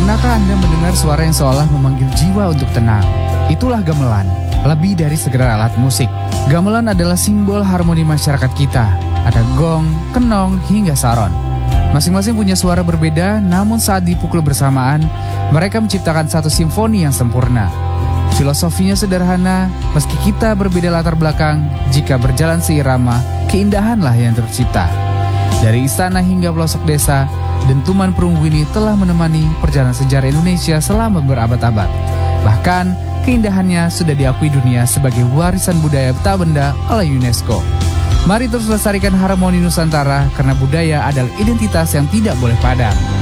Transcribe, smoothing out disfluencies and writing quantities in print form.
Pernahkah Anda mendengar suara yang seolah memanggil jiwa untuk tenang? Itulah gamelan, lebih dari sekedar alat musik. Gamelan adalah simbol harmoni masyarakat kita. Ada gong, kenong, hingga saron. Masing-masing punya suara berbeda, namun saat dipukul bersamaan, mereka menciptakan satu simfoni yang sempurna. Filosofinya sederhana, meski kita berbeda latar belakang, jika berjalan seirama, keindahanlah yang tercipta. Dari istana hingga pelosok desa, dentuman perunggu ini telah menemani perjalanan sejarah Indonesia selama berabad-abad. Bahkan, keindahannya sudah diakui dunia sebagai warisan budaya tak benda oleh UNESCO. Mari terus lestarikan harmoni Nusantara karena budaya adalah identitas yang tidak boleh padam.